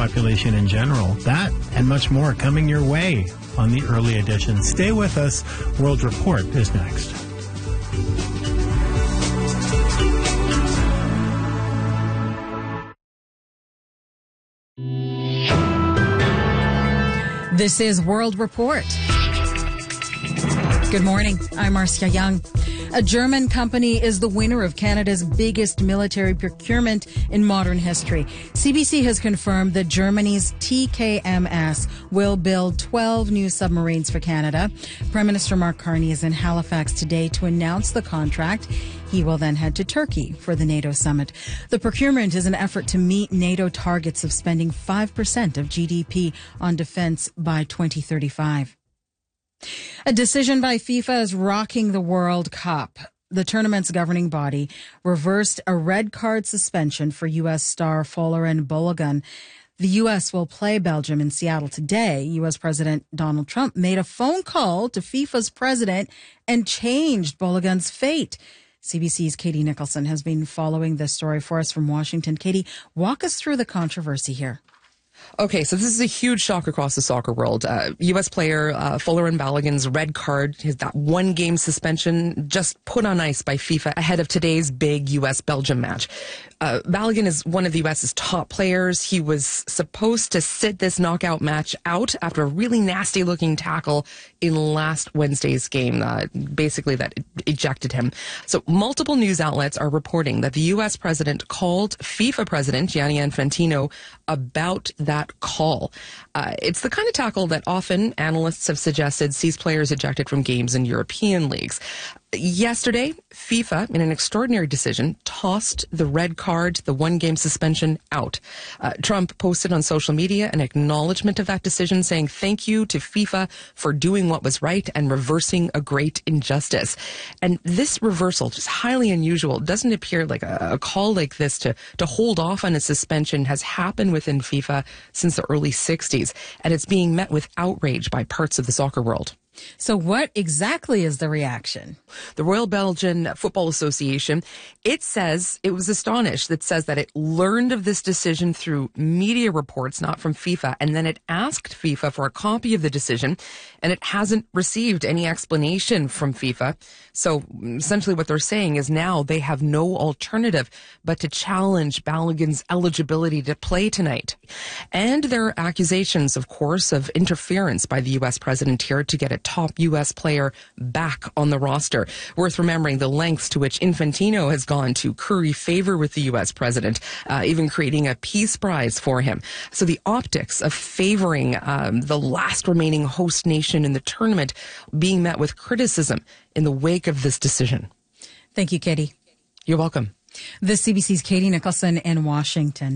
population in general. That and much more coming your way on the early edition. Stay with us. World Report is next. This is World Report. Good morning. I'm Marcia Young. A German company is the winner of Canada's biggest military procurement in modern history. CBC has confirmed that Germany's TKMS will build 12 new submarines for Canada. Prime Minister Mark Carney is in Halifax today to announce the contract. He will then head to Turkey for the NATO summit. The procurement is an effort to meet NATO targets of spending 5% of GDP on defense by 2035. A decision by FIFA is rocking the World Cup. The tournament's governing body reversed a red card suspension for U.S. star Folarin Balogun. The U.S. will play Belgium in Seattle today. U.S. President Donald Trump made a phone call to FIFA's president and changed Balogun's fate. CBC's Katie Nicholson has been following this story for us from Washington. Katie, walk us through the controversy here. Okay, so this is a huge shock across the soccer world. U.S. player Folarin Balogun's red card, that one-game suspension, just put on ice by FIFA ahead of today's big U.S.-Belgium match. Balogun is one of the U.S.'s top players. He was supposed to sit this knockout match out after a really nasty-looking tackle in last Wednesday's game, basically that ejected him. So multiple news outlets are reporting that the U.S. president called FIFA president Gianni Infantino about that call. It's the kind of tackle that often analysts have suggested sees players ejected from games in European leagues. Yesterday, FIFA, in an extraordinary decision, tossed the red card, the one-game suspension, out. Trump posted on social media an acknowledgement of that decision, saying thank you to FIFA for doing what was right and reversing a great injustice. And this reversal, just highly unusual, doesn't appear like a call like this to hold off on a suspension has happened within FIFA since the early 60s, and it's being met with outrage by parts of the soccer world. So what exactly is the reaction? The Royal Belgian Football Association, it says it was astonished. It says that it learned of this decision through media reports, not from FIFA, and then it asked FIFA for a copy of the decision, and it hasn't received any explanation from FIFA. So essentially what they're saying is now they have no alternative but to challenge Balogun's eligibility to play tonight. And there are accusations, of course, of interference by the U.S. president here to get a top U.S. player back on the roster. Worth remembering the lengths to which Infantino has gone to curry favor with the U.S. president, even creating a peace prize for him. So the optics of favoring the last remaining host nation in the tournament being met with criticism in the wake of this decision. Thank you, Katie. You're welcome. This CBC's Katie Nicholson in Washington.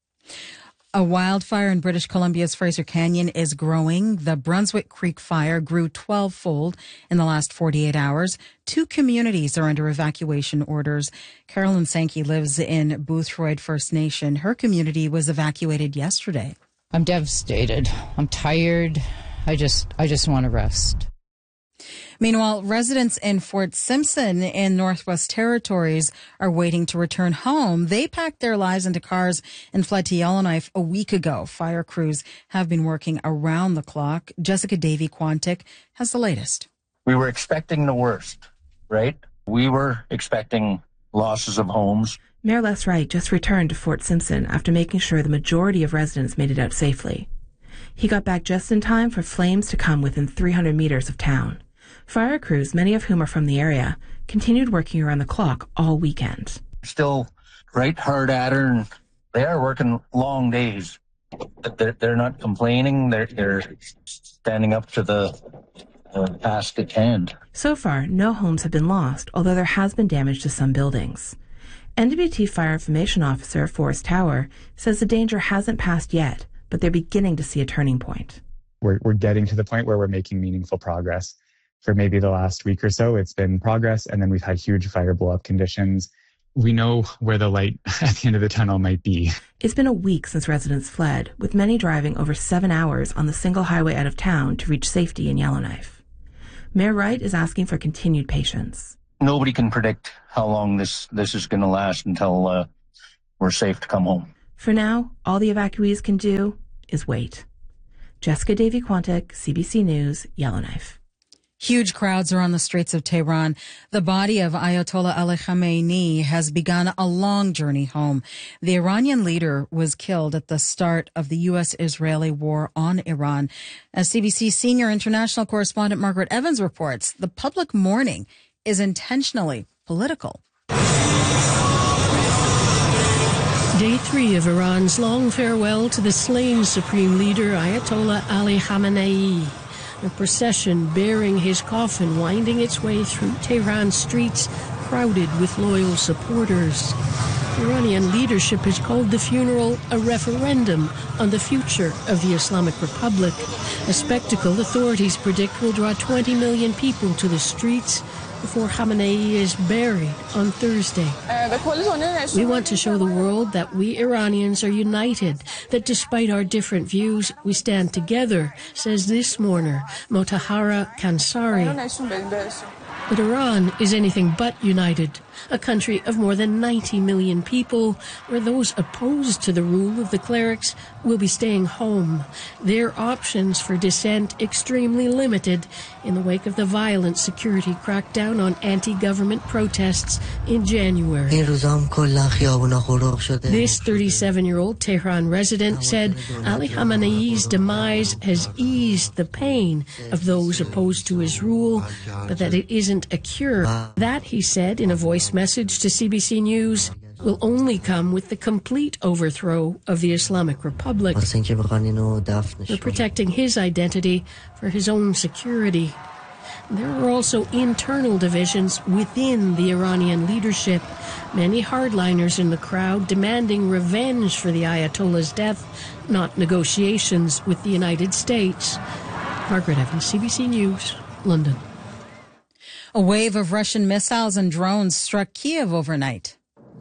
A wildfire in British Columbia's Fraser Canyon is growing. The Brunswick Creek fire grew 12-fold in the last 48 hours. 2 communities are under evacuation orders. Carolyn Sankey lives in Boothroyd First Nation. Her community was evacuated yesterday. I'm devastated. I'm tired. I just want to rest. Meanwhile, residents in Fort Simpson in Northwest Territories are waiting to return home. They packed their lives into cars and fled to Yellowknife a week ago. Fire crews have been working around the clock. Jessica Davy-Quantick has the latest. We were expecting the worst, right? We were expecting losses of homes. Mayor Les Wright just returned to Fort Simpson after making sure the majority of residents made it out safely. He got back just in time for flames to come within 300 meters of town. Fire crews, many of whom are from the area, continued working around the clock all weekend. Still right hard at her, and they are working long days. They're not complaining. They're standing up to the task at hand. So far, no homes have been lost, although there has been damage to some buildings. NWT Fire Information Officer Forrest Tower says the danger hasn't passed yet, but they're beginning to see a turning point. We're getting to the point where we're making meaningful progress. For maybe the last week or so, it's been progress, and then we've had huge fire blow-up conditions. We know where the light at the end of the tunnel might be. It's been a week since residents fled, with many driving over 7 hours on the single highway out of town to reach safety in Yellowknife. Mayor Wright is asking for continued patience. Nobody can predict how long this is going to last until we're safe to come home. For now, all the evacuees can do is wait. Jessica Davy-Quantick, CBC News, Yellowknife. Huge crowds are on the streets of Tehran. The body of Ayatollah Ali Khamenei has begun a long journey home. The Iranian leader was killed at the start of the U.S.-Israeli war on Iran. As CBC senior international correspondent Margaret Evans reports, the public mourning is intentionally political. Day 3 of Iran's long farewell to the slain supreme leader Ayatollah Ali Khamenei. A procession bearing his coffin winding its way through Tehran streets, crowded with loyal supporters. Iranian leadership has called the funeral a referendum on the future of the Islamic Republic, a spectacle authorities predict will draw 20 million people to the streets before Khamenei is buried on Thursday. We want to show the world that we Iranians are united, that despite our different views, we stand together, says this mourner, Motahara Kansari. But Iran is anything but united, a country of more than 90 million people, where those opposed to the rule of the clerics will be staying home, their options for dissent extremely limited in the wake of the violent security crackdown on anti-government protests in January. This 37-year-old Tehran resident said Ali Khamenei's demise has eased the pain of those opposed to his rule, but that it isn't a cure. That, he said in a voice message to CBC News, will only come with the complete overthrow of the Islamic Republic. They're protecting his identity for his own security. There are also internal divisions within the Iranian leadership. Many hardliners in the crowd demanding revenge for the Ayatollah's death, not negotiations with the United States. Margaret Evans, CBC News, London. A wave of Russian missiles and drones struck Kiev overnight.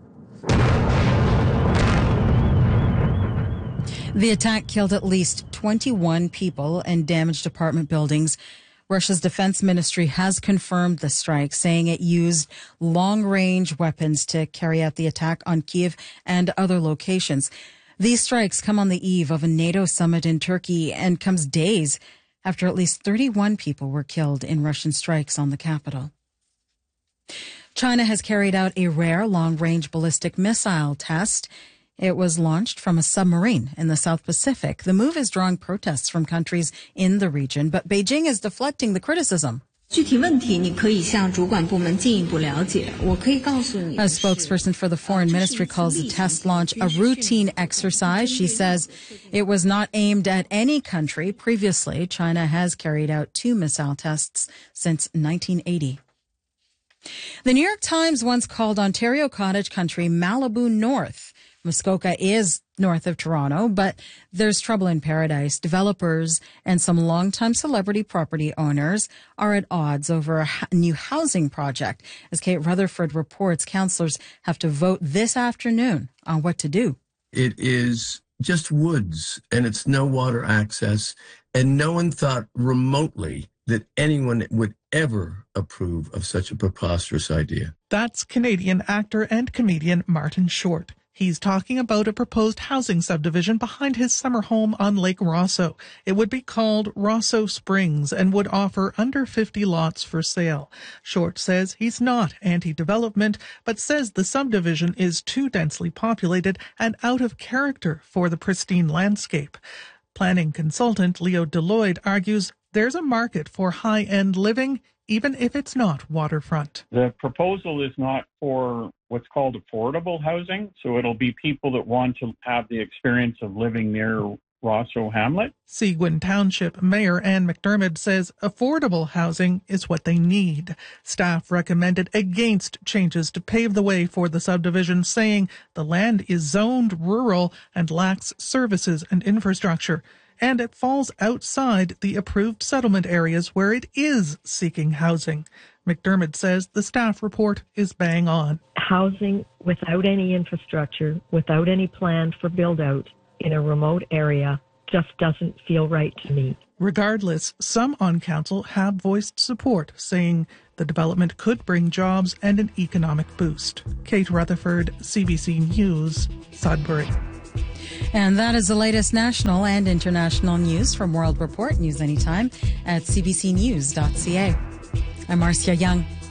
The attack killed at least 21 people and damaged apartment buildings. Russia's defense ministry has confirmed the strike, saying it used long-range weapons to carry out the attack on Kiev and other locations. These strikes come on the eve of a NATO summit in Turkey and comes days after at least 31 people were killed in Russian strikes on the capital. China has carried out a rare long-range ballistic missile test. It was launched from a submarine in the South Pacific. The move is drawing protests from countries in the region, but Beijing is deflecting the criticism. A spokesperson for the foreign ministry calls the test launch a routine exercise. She says it was not aimed at any country. Previously, China has carried out 2 missile tests since 1980. The New York Times once called Ontario cottage country Malibu North. Muskoka is north of Toronto, but there's trouble in paradise. Developers and some longtime celebrity property owners are at odds over a new housing project. As Kate Rutherford reports, councillors have to vote this afternoon on what to do. It is just woods, and it's no water access, and no one thought remotely that anyone would ever approve of such a preposterous idea. That's Canadian actor and comedian Martin Short. He's talking about a proposed housing subdivision behind his summer home on Lake Rosso. It would be called Rosso Springs and would offer under 50 lots for sale. Short says he's not anti-development, but says the subdivision is too densely populated and out of character for the pristine landscape. Planning consultant Leo Deloyd argues there's a market for high-end living, even if it's not waterfront. The proposal is not for what's called affordable housing, so it'll be people that want to have the experience of living near Rosso Hamlet. Seguin Township Mayor Ann McDermott says affordable housing is what they need. Staff recommended against changes to pave the way for the subdivision, saying the land is zoned rural and lacks services and infrastructure, and it falls outside the approved settlement areas where it is seeking housing. McDermott says the staff report is bang on. Housing without any infrastructure, without any plan for build-out in a remote area just doesn't feel right to me. Regardless, some on council have voiced support, saying the development could bring jobs and an economic boost. Kate Rutherford, CBC News, Sudbury. And that is the latest national and international news from World Report. News anytime at cbcnews.ca. I'm Marcia Young.